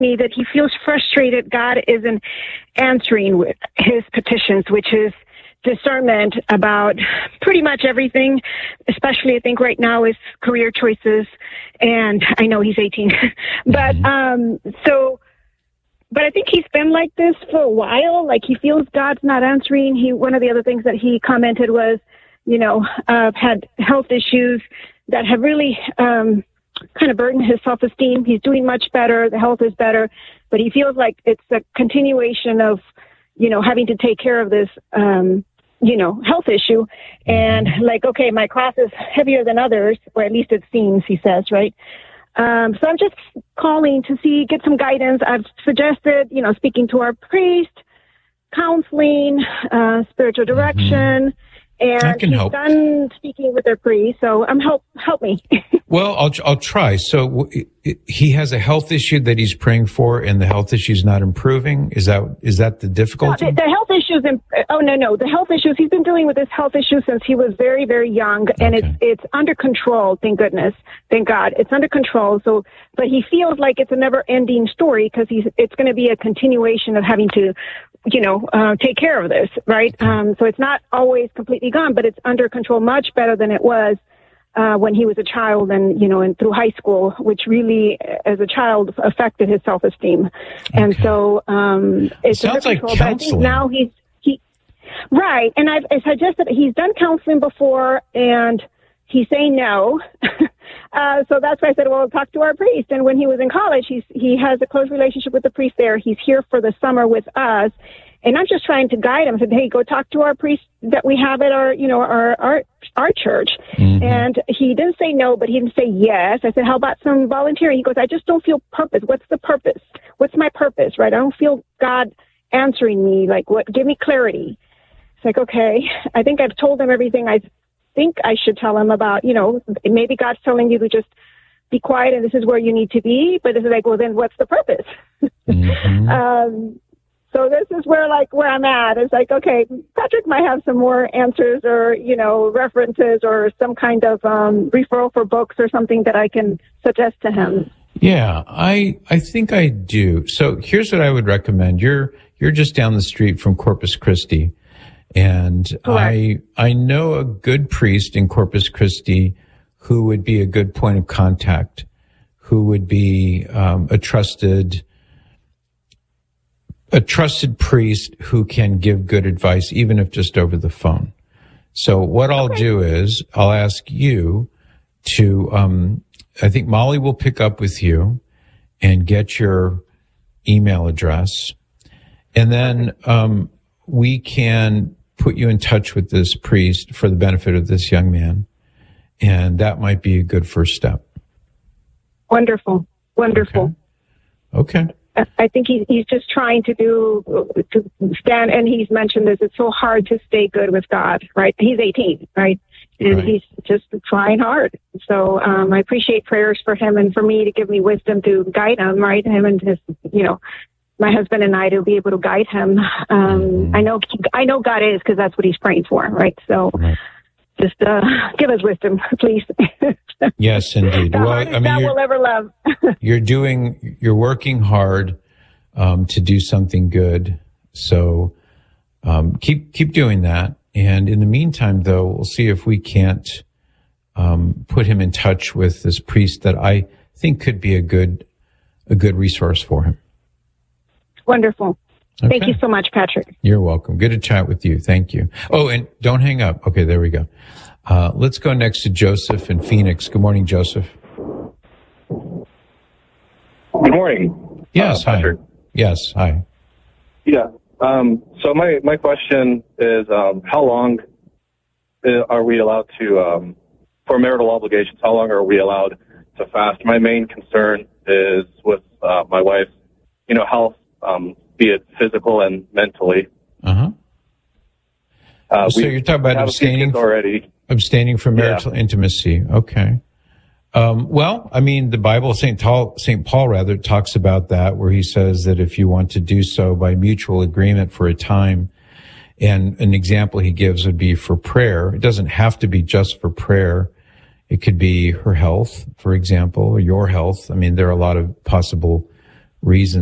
me that he feels frustrated God isn't answering with his petitions, which is discernment about pretty much everything, especially I think right now is career choices. And I know he's 18, but but I think he's been like this for a while. Like he feels God's not answering. One of the other things that he commented was, had health issues that have really kind of burdened his self-esteem. He's doing much better. The health is better, but he feels like it's a continuation of, having to take care of this, health issue. And like, okay, my cross is heavier than others, or at least it seems, he says, right? So I'm just calling to get some guidance. I've suggested, speaking to our priest, counseling, spiritual direction, and he's done speaking with their priest. So help me. Well, I'll try. So he has a health issue that he's praying for, and the health issue is not improving. Is that the difficulty? No, the health issues. No. The health issues. He's been dealing with this health issue since he was very, very young, and it's under control. Thank goodness, thank God, it's under control. So, but he feels like it's a never-ending story because it's going to be a continuation of having to, take care of this, right? So it's not always completely gone, but it's under control, much better than it was when he was a child and through high school, which really, as a child, affected his self-esteem. Okay. And so it sounds like counseling. But I think now he right. And I suggested he's done counseling before, and he's saying no. So that's why I said, well, talk to our priest. And when he was in college, he has a close relationship with the priest there. He's here for the summer with us. And I'm just trying to guide him. I said, hey, go talk to our priest that we have at our church. Mm-hmm. And he didn't say no, but he didn't say yes. I said, how about some volunteering? He goes, I just don't feel purpose. What's the purpose? What's my purpose, right? I don't feel God answering me. Like, what? Give me clarity. It's like, okay, I think I've told him everything I think I should tell him about, maybe God's telling you to just be quiet and this is where you need to be. But it's like, well, then what's the purpose? Mm-hmm. So this is where I'm at. It's like, okay, Patrick might have some more answers or, references or some kind of referral for books or something that I can suggest to him. Yeah, I think I do. So here's what I would recommend. You're just down the street from Corpus Christi. And correct. I know a good priest in Corpus Christi who would be a good point of contact, who would be a trusted priest who can give good advice, even if just over the phone. So what I'll do is I'll ask you to, I think Molly will pick up with you and get your email address. And then we can put you in touch with this priest for the benefit of this young man. And that might be a good first step. Wonderful. Okay. I think he's just trying to stand, and he's mentioned this, it's so hard to stay good with God, right? He's 18, right? And he's just trying hard. So I appreciate prayers for him and for me to give me wisdom to guide him, right? Him and his, my husband and I to be able to guide him. I know God is, because that's what he's praying for, right? So just give us wisdom, please. Yes, indeed. God will ever love. You're working hard to do something good. So keep doing that. And in the meantime, though, we'll see if we can't put him in touch with this priest that I think could be a good resource for him. Wonderful. Okay. Thank you so much, Patrick. You're welcome. Good to chat with you. Thank you. Oh, and don't hang up. Okay, there we go. Let's go next to Joseph in Phoenix. Good morning, Joseph. Good morning. Yes, hi. Patrick. Yes, hi. Yeah. So my question is, how long are we allowed to, for marital obligations, how long are we allowed to fast? My main concern is with my wife's, health, be it physical and mentally. So you're talking about abstaining from marital intimacy. Okay. Well, I mean, the Bible, St. Paul rather, talks about that, where he says that if you want to do so by mutual agreement for a time, and an example he gives would be for prayer. It doesn't have to be just for prayer. It could be her health, for example, or your health. I mean, there are a lot of possible reasons